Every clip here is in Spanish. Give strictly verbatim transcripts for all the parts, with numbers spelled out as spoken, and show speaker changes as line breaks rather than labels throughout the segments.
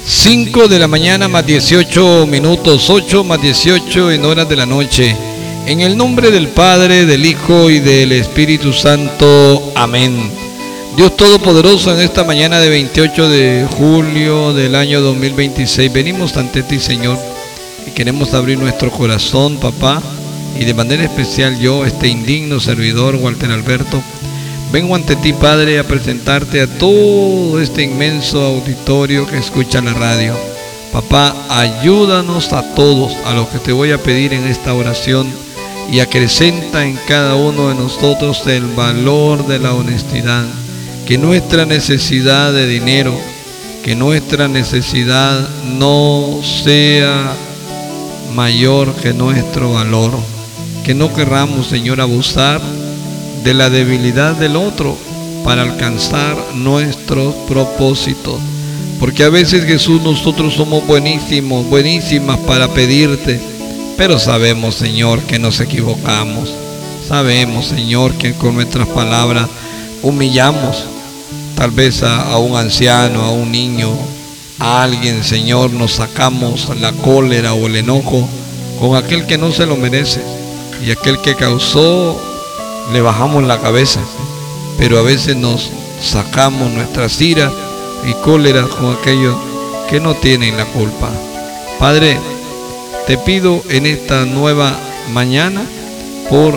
cinco de la mañana más dieciocho minutos, ocho más dieciocho en horas de la noche. En el nombre del Padre, del Hijo y del Espíritu Santo. Amén. Dios Todopoderoso, en esta mañana de veintiocho de julio del año dos mil veintiséis, venimos ante ti, Señor, y queremos abrir nuestro corazón, papá, y de manera especial yo, este indigno servidor, Walter Alberto, vengo ante ti, Padre, a presentarte a todo este inmenso auditorio que escucha la radio. Papá, ayúdanos a todos a lo que te voy a pedir en esta oración y acrecenta en cada uno de nosotros el valor de la honestidad. Que nuestra necesidad de dinero, que nuestra necesidad no sea mayor que nuestro valor. Que no querramos, Señor, abusar de la debilidad del otro para alcanzar nuestros propósitos. Porque a veces, Jesús, nosotros somos buenísimos, buenísimas para pedirte, pero sabemos, Señor, que nos equivocamos. Sabemos, Señor, que con nuestras palabras humillamos tal vez a, a un anciano, a un niño, a alguien, Señor. Nos sacamos la cólera o el enojo con aquel que no se lo merece, y aquel que causó le bajamos la cabeza, pero a veces nos sacamos nuestras iras y cóleras con aquellos que no tienen la culpa. Padre, te pido en esta nueva mañana por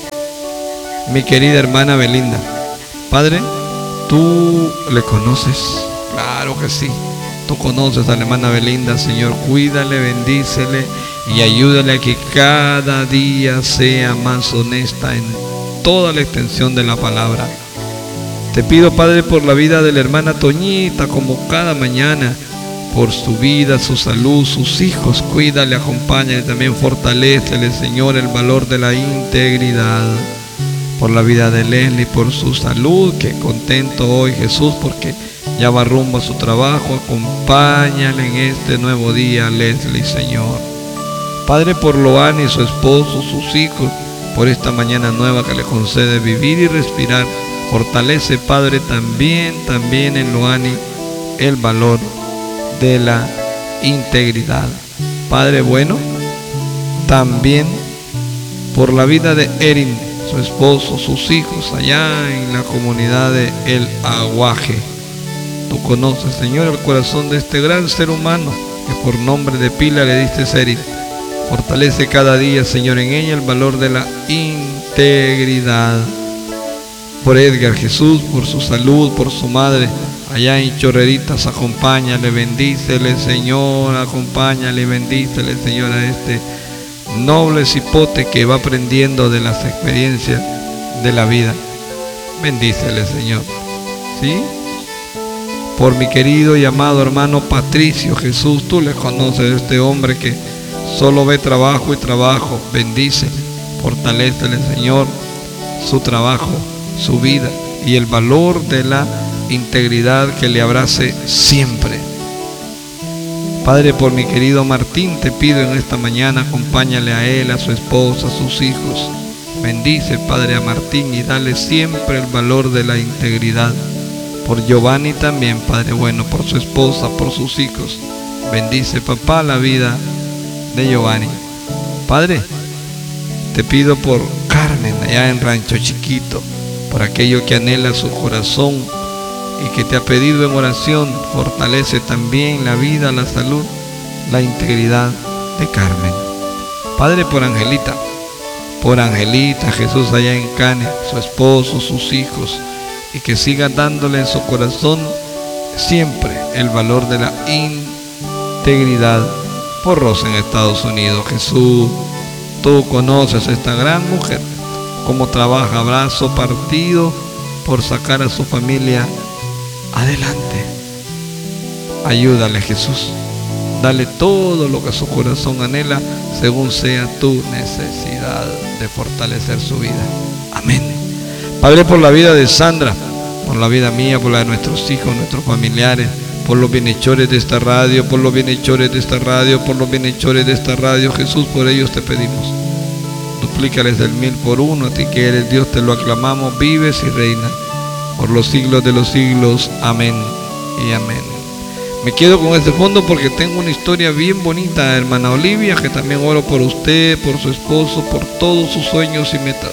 mi querida hermana Belinda. Padre, tú le conoces, claro que sí, tú conoces a la hermana Belinda, Señor. Cuídale, bendícele y ayúdale a que cada día sea más honesta en toda la extensión de la palabra. Te pido, Padre, por la vida de la hermana Toñita, como cada mañana, por su vida, su salud, sus hijos. Cuídale, acompáñale, también fortalécele, Señor, el valor de la integridad. Por la vida de Leslie, por su salud, que contento hoy, Jesús, porque ya va rumbo a su trabajo. Acompáñale en este nuevo día, Leslie, Señor. Padre, por Loani, su esposo, sus hijos, por esta mañana nueva que le concede vivir y respirar. Fortalece, Padre, también, también en Loani el valor de la integridad. Padre bueno, también por la vida de Erin, su esposo, sus hijos, allá en la comunidad de El Aguaje. Tú conoces, Señor, el corazón de este gran ser humano que por nombre de pila le diste Erin. Fortalece cada día, Señor, en ella el valor de la integridad. Por Edgar, Jesús, por su salud, por su madre, allá en Chorreritas, acompáñale, bendícele, Señor, acompáñale, bendícele, Señor, a este noble cipote que va aprendiendo de las experiencias de la vida. Bendícele, Señor. ¿Sí? Por mi querido y amado hermano Patricio, Jesús, tú le conoces a este hombre que solo ve trabajo y trabajo. Bendice, fortalécele, Señor, su trabajo, su vida y el valor de la integridad que le abrace siempre. Padre, por mi querido Martín, te pido en esta mañana, acompáñale a él, a su esposa, a sus hijos. Bendice, Padre, a Martín y dale siempre el valor de la integridad. Por Giovanni también, Padre bueno, por su esposa, por sus hijos. Bendice, papá, la vida de Giovanni. Padre, te pido por Carmen, allá en Rancho Chiquito, por aquello que anhela su corazón y que te ha pedido en oración. Fortalece también la vida, la salud, la integridad de Carmen. Padre, por Angelita, por Angelita, Jesús, allá en Cane, su esposo, sus hijos, y que siga dándole en su corazón siempre el valor de la integridad. Por Rosa en Estados Unidos, Jesús, tú conoces a esta gran mujer, cómo trabaja brazo partido por sacar a su familia adelante. Ayúdale, Jesús, dale todo lo que su corazón anhela según sea tu necesidad de fortalecer su vida. Amén. Padre, por la vida de Sandra, por la vida mía, por la de nuestros hijos, nuestros familiares, por los bienhechores de esta radio, por los bienhechores de esta radio, por los bienhechores de esta radio, Jesús, por ellos te pedimos. Duplícales el mil por uno, a ti que eres Dios, te lo aclamamos, vives y reinas por los siglos de los siglos. Amén y amén. Me quedo con este fondo porque tengo una historia bien bonita, hermana Olivia, que también oro por usted, por su esposo, por todos sus sueños y metas.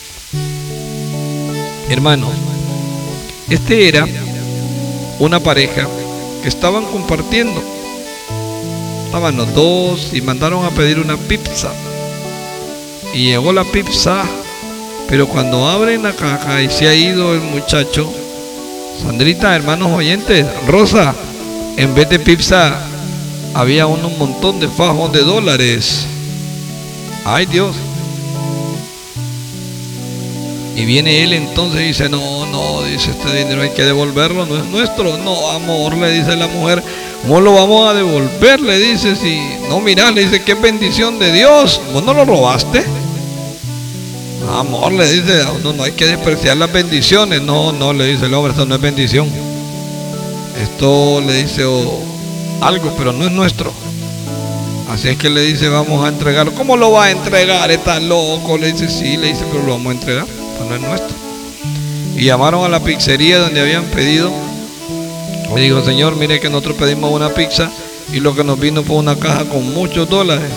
Hermano, este era una pareja que estaban compartiendo. Estaban los dos y mandaron a pedir una pizza. Y llegó la pizza, pero cuando abren la caja y se ha ido el muchacho, Sandrita, hermanos oyentes, Rosa, en vez de pizza había un, un montón de fajos de dólares. Ay, Dios. Y viene él entonces y dice, no, no, dice, este dinero hay que devolverlo, no es nuestro. No, amor, le dice la mujer, ¿cómo lo vamos a devolver? Le dice, si no, mirá, le dice, qué bendición de Dios, ¿vos no lo robaste? Amor, le dice, no, no hay que despreciar las bendiciones. No, no, le dice el hombre, esto no es bendición. Esto, le dice, oh, algo, pero no es nuestro. Así es que le dice, vamos a entregarlo. ¿Cómo lo va a entregar? ¿Está loco? Le dice, sí, le dice, pero lo vamos a entregar, pues no es nuestro. Y llamaron a la pizzería donde habían pedido. Le dijo, señor, mire que nosotros pedimos una pizza y lo que nos vino fue una caja con muchos dólares.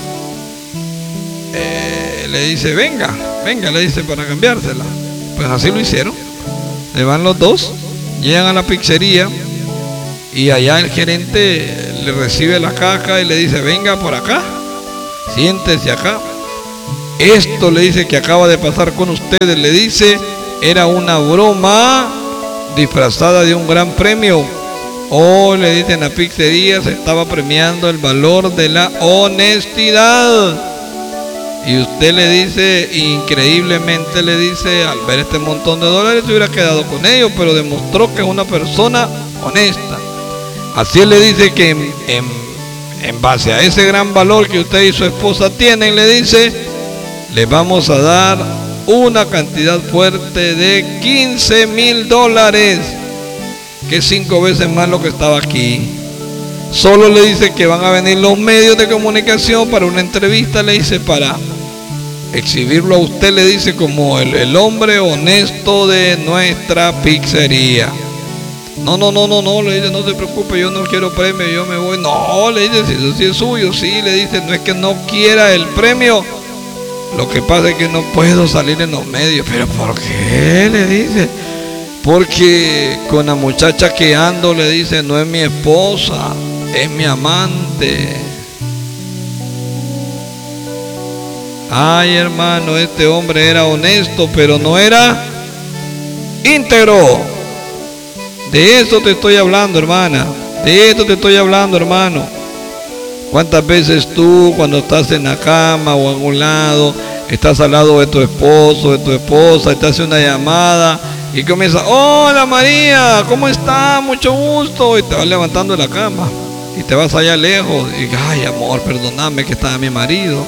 Eh, le dice, venga, venga, le dice, para cambiársela. Pues así lo hicieron. Le van los dos, llegan a la pizzería y allá el gerente le recibe la caja y le dice, venga por acá, siéntese acá. Esto, le dice, que acaba de pasar con ustedes, le dice, era una broma disfrazada de un gran premio. O, le dice, en la pizzería se estaba premiando el valor de la honestidad. Y usted le dice, increíblemente le dice, al ver este montón de dólares se hubiera quedado con ellos, pero demostró que es una persona honesta. Así él le dice que en, en, en base a ese gran valor que usted y su esposa tienen, le dice, le vamos a dar una cantidad fuerte de quince mil dólares, que es cinco veces más lo que estaba aquí. Solo le dice que van a venir los medios de comunicación para una entrevista, le dice, para exhibirlo a usted, le dice, como el, el hombre honesto de nuestra pizzería. No, no, no, no, no, le dice, no se preocupe, yo no quiero premio, yo me voy. No, le dice, si eso sí es suyo, sí, le dice, no es que no quiera el premio, lo que pasa es que no puedo salir en los medios. ¿Pero por qué? Le dice, porque con la muchacha que ando, le dice, no es mi esposa, es mi amante. Ay, hermano, este hombre era honesto, pero no era íntegro. De eso te estoy hablando, hermana. De esto te estoy hablando, hermano. ¿Cuántas veces tú, cuando estás en la cama o en algún lado, estás al lado de tu esposo, de tu esposa, y te hace una llamada y comienza, hola María, ¿cómo está? Mucho gusto. Y te vas levantando de la cama y te vas allá lejos y, ay, amor, perdóname que estaba mi marido.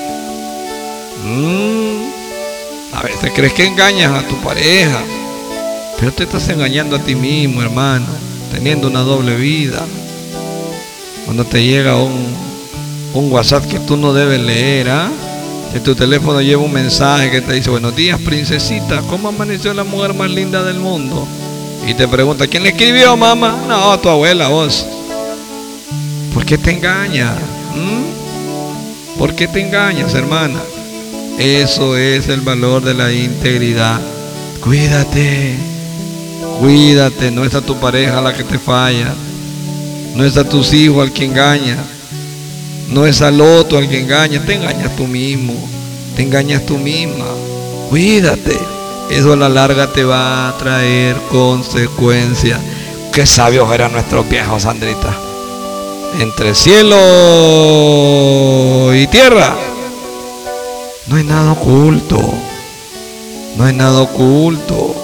Mm, a veces crees que engañas a tu pareja, pero te estás engañando a ti mismo, hermano, teniendo una doble vida. Cuando te llega un, un WhatsApp que tú no debes leer, ¿ah? Si tu teléfono lleva un mensaje que te dice, buenos días, princesita, ¿cómo amaneció la mujer más linda del mundo? Y te pregunta, ¿quién le escribió, mamá? No, tu abuela, vos. ¿Por qué te engañas? ¿Mm? ¿Por qué te engañas, hermana? Eso es el valor de la integridad. Cuídate, cuídate, no es a tu pareja la que te falla, no es a tus hijos al que engaña, no es al otro al que engaña, te engañas tú mismo, te engañas tú misma. Cuídate, eso a la larga te va a traer consecuencias. Qué sabios eran nuestros viejos, Sandrita. Entre cielo y tierra no hay nada oculto, no hay nada oculto.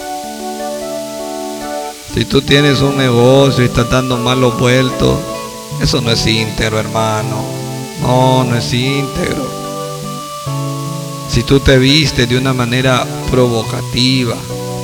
Si tú tienes un negocio y estás dando malos vueltos, eso no es íntegro, hermano. No, no es íntegro. Si tú te vistes de una manera provocativa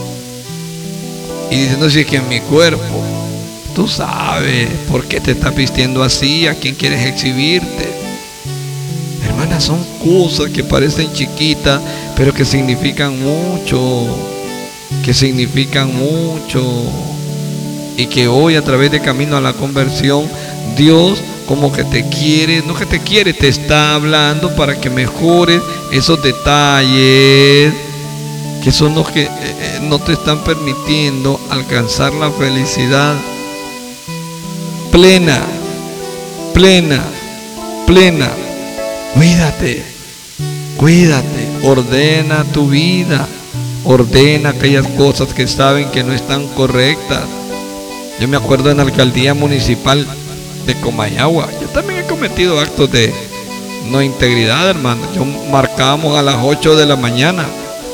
y dices, no, si es que en mi cuerpo, tú sabes por qué te estás vistiendo así, a quién quieres exhibirte. Hermanas, son cosas que parecen chiquitas, pero que significan mucho, que significan mucho. y que hoy a través de Camino a la Conversión, Dios como que te quiere, no que te quiere, te está hablando para que mejores esos detalles que son los que eh, no te están permitiendo alcanzar la felicidad plena, plena, plena. Cuídate, cuídate, ordena tu vida, ordena aquellas cosas que saben que no están correctas. Yo me acuerdo en la alcaldía municipal de Comayagua, yo también he cometido actos de no integridad, hermano. Yo marcábamos a las ocho de la mañana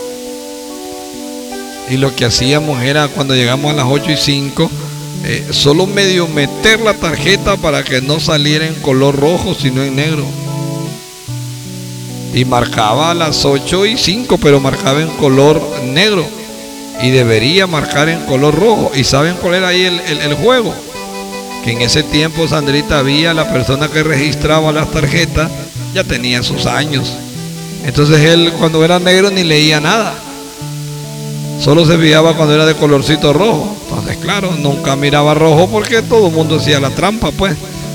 y lo que hacíamos era, cuando llegamos a las ocho y cinco, eh, solo medio meter la tarjeta para que no saliera en color rojo sino en negro, y marcaba a las ocho y cinco, pero marcaba en color negro y debería marcar en color rojo. ¿Y saben cuál era ahí el, el, el juego? Que en ese tiempo, Sandrita, había la persona que registraba las tarjetas, ya tenía sus años. Entonces él, cuando era negro, ni leía nada, solo se fijaba cuando era de colorcito rojo. Entonces, claro, nunca miraba rojo porque todo el mundo hacía la trampa, pues.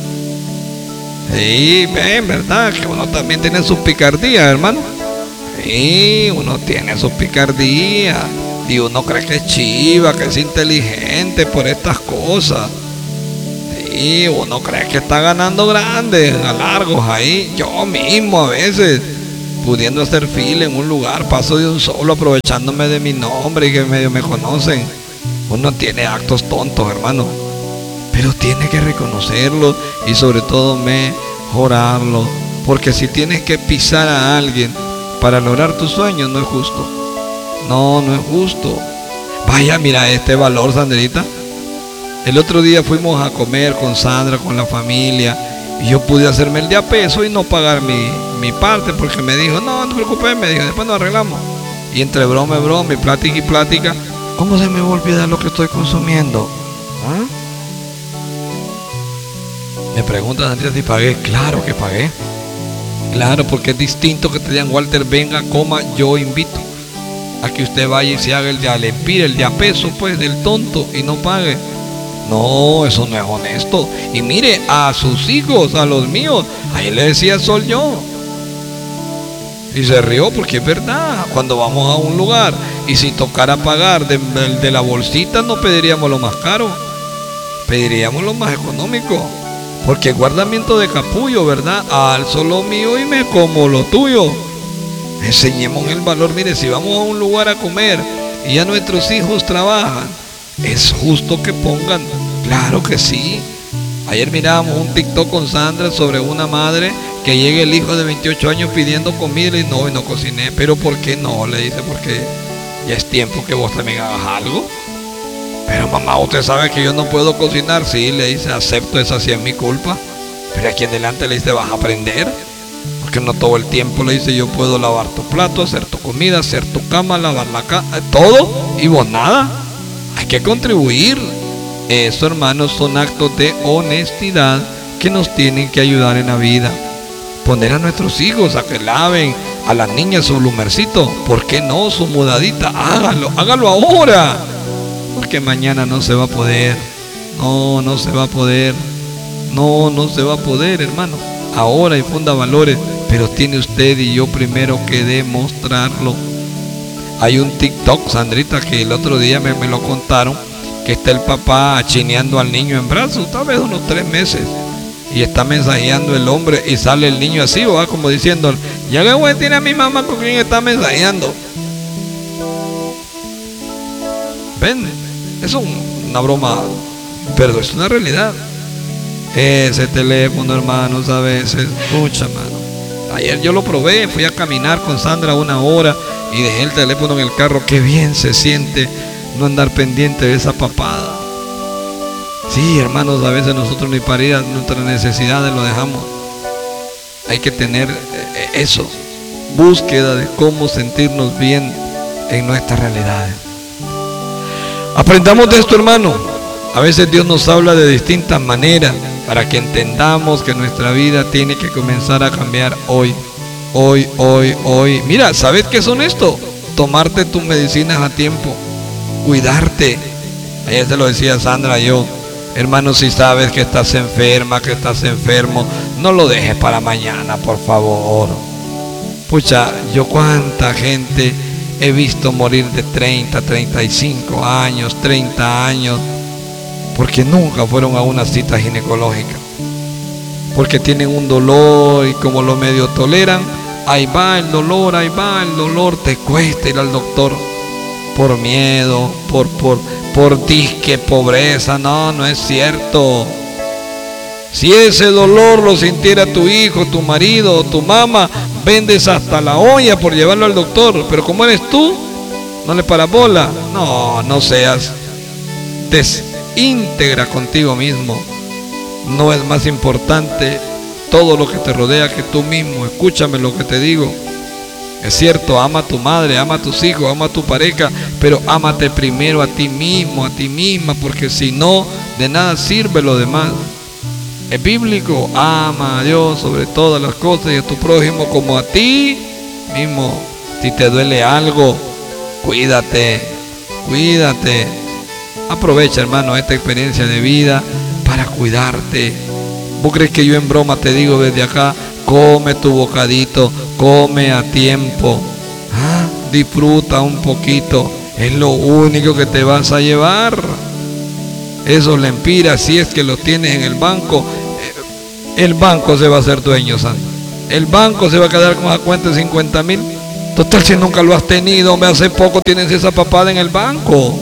Sí, ven, ¿verdad? Que uno también tiene sus picardías, hermano. Sí, uno tiene sus picardías y uno cree que es chiva, que es inteligente por estas cosas. Sí, uno cree que está ganando grandes, a largos ahí. Yo mismo a veces, pudiendo hacer fila en un lugar, paso de un solo aprovechándome de mi nombre y que medio me conocen. Uno tiene actos tontos, hermano, pero tiene que reconocerlos y sobre todo mejorarlos, porque si tienes que pisar a alguien para lograr tus sueños, no es justo. No, no es justo. Vaya, mira este valor, Sandrita. El otro día fuimos a comer con Sandra, con la familia, y yo pude hacerme el de a peso y no pagar mi, mi parte, porque me dijo, no, no te preocupes, me dijo, después nos arreglamos. Y entre broma y broma y plática y plática, ¿cómo se me va a olvidar lo que estoy consumiendo? ¿Ah? Me preguntan antes si pagué. Claro que pagué. Claro, porque es distinto que te digan, Walter, venga, coma, yo invito, a que usted vaya y se haga el de alempir, el de a peso, pues, del tonto, y no pague. No, eso no es honesto. Y mire, a sus hijos, a los míos, ahí le decía soy yo. Y se rió porque es verdad. Cuando vamos a un lugar y si tocara pagar de, de la bolsita, no pediríamos lo más caro, pediríamos lo más económico, porque guardamiento de capullo, ¿verdad? Alzo lo mío y me como lo tuyo. Enseñemos el valor. Mire, si vamos a un lugar a comer y ya nuestros hijos trabajan, ¿es justo que pongan? Claro que sí. Ayer mirábamos un TikTok con Sandra sobre una madre que llega el hijo de veintiocho años pidiendo comida y no, y no cociné. ¿Pero por qué no? Le dice, porque ya es tiempo que vos también hagas algo. Pero mamá, usted sabe que yo no puedo cocinar. Sí, le dice, acepto, esa sí es mi culpa. Pero aquí en adelante le dice, vas a aprender, porque no todo el tiempo. Le dice, yo puedo lavar tu plato, hacer tu comida, hacer tu cama, lavar la cama, todo, y vos nada. Hay que contribuir. Eso, hermanos, son actos de honestidad que nos tienen que ayudar en la vida. Poner a nuestros hijos a que laven, a las niñas su lumercito, ¿por qué no? Su mudadita, hágalo, hágalo ahora, porque mañana no se va a poder. No, no se va a poder. No, no se va a poder, hermano. Ahora infunda valores, pero tiene usted y yo primero que demostrarlo. Hay un TikTok, Sandrita, que el otro día me, me lo contaron, que está el papá chineando al niño en brazos, tal vez unos tres meses, y está mensajeando el hombre y sale el niño así, va como diciendo, ya que güey tiene a mi mamá con quien está mensajeando. Ven, es un, una broma, pero es una realidad. Ese teléfono, hermanos, a veces, mucha mano. Ayer yo lo probé, fui a caminar con Sandra una hora y dejé el teléfono en el carro. Qué bien se siente no andar pendiente de esa papada. Sí, hermanos, a veces nosotros ni para ir a nuestras necesidades lo dejamos. Hay que tener eso, búsqueda de cómo sentirnos bien en nuestras realidades. Aprendamos de esto, hermano. A veces Dios nos habla de distintas maneras para que entendamos que nuestra vida tiene que comenzar a cambiar hoy, hoy, hoy, hoy. Mira, ¿sabes qué son esto? Tomarte tus medicinas a tiempo, cuidarte, Ayer se lo decía Sandra yo, hermano, si sabes que estás enferma, que estás enfermo, no lo dejes para mañana, por favor. Pucha, yo cuánta gente he visto morir de treinta, treinta y cinco años, treinta años, porque nunca fueron a una cita ginecológica, porque tienen un dolor y como lo medio toleran, ahí va el dolor, ahí va el dolor, te cuesta ir al doctor por miedo, por, por, por disque pobreza. No, no es cierto. Si ese dolor lo sintiera tu hijo, tu marido o tu mamá, vendes hasta la olla por llevarlo al doctor, pero como eres tú, no le paras bola. No, no seas desíntegra contigo mismo. No es más importante todo lo que te rodea que tú mismo. Escúchame lo que te digo. Es cierto, ama a tu madre, ama a tus hijos, ama a tu pareja, pero ámate primero a ti mismo, a ti misma, porque si no, de nada sirve lo demás. Es bíblico, ama a Dios sobre todas las cosas y a tu prójimo como a ti mismo. Si te duele algo, cuídate, cuídate. Aprovecha, hermano, esta experiencia de vida para cuidarte. ¿Vos crees que yo en broma te digo desde acá? Come tu bocadito, come a tiempo, ¿ah? Disfruta un poquito, es lo único que te vas a llevar. Esos lempiras, si es que los tienes en el banco, el banco se va a hacer dueño, Sandra. El banco se va a quedar con la cuenta de cincuenta mil. Total, si nunca lo has tenido, me hace poco tienes esa papada en el banco.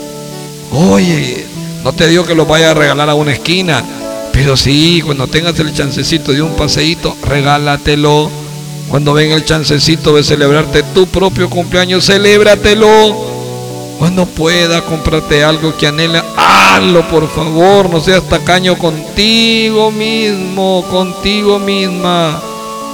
Oye, no te digo que lo vayas a regalar a una esquina, pero sí, cuando tengas el chancecito de un paseíto, regálatelo. Cuando venga el chancecito de celebrarte tu propio cumpleaños, celébratelo. Cuando puedas comprarte algo que anhela, hazlo, por favor. No seas tacaño contigo mismo, contigo misma.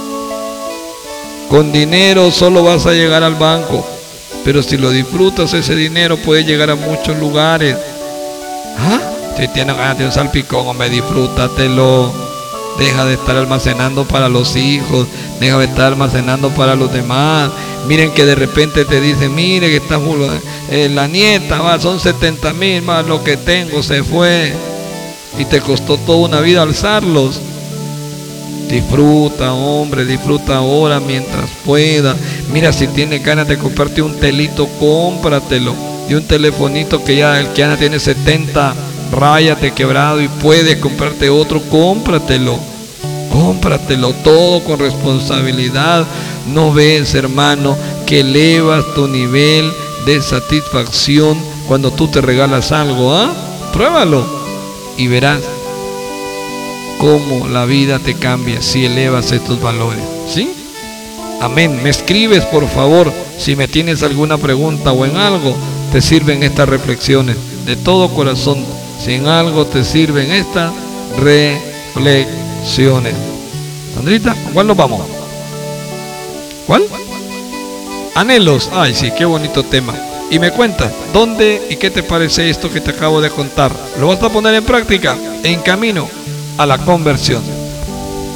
Con dinero solo vas a llegar al banco, pero si lo disfrutas, ese dinero puede llegar a muchos lugares. ¿Ah? Si tienes ganas de un salpicón, hombre, disfrútatelo. Deja de estar almacenando para los hijos, deja de estar almacenando para los demás. Miren que de repente te dicen, mire que está eh, la nieta, va, son setenta mil más lo que tengo, se fue. Y te costó toda una vida alzarlos. Disfruta, hombre, disfruta ahora mientras pueda. Mira, si tienes ganas de comprarte un telito, cómpratelo. Y un telefonito que ya el que ya tiene setenta rayas de quebrado y puedes comprarte otro, cómpratelo. Cómpratelo todo con responsabilidad. No ves, hermano, que elevas tu nivel de satisfacción cuando tú te regalas algo, ¿ah? Pruébalo y verás cómo la vida te cambia si elevas estos valores, ¿sí? Amén. Me escribes, por favor, si me tienes alguna pregunta o en algo te sirven estas reflexiones. De todo corazón, si en algo te sirven estas reflexiones. Sandrita, ¿con cuál nos vamos? ¿Cuál? Anhelos. Ay, sí, qué bonito tema. Y me cuentas, ¿dónde y qué te parece esto que te acabo de contar? ¿Lo vas a poner en práctica? En camino a la conversión.